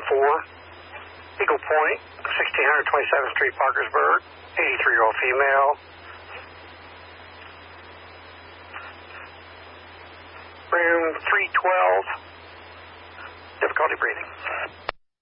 Eagle Point, 1627th Street, Parkersburg, 83-year-old female. Room 312, difficulty breathing.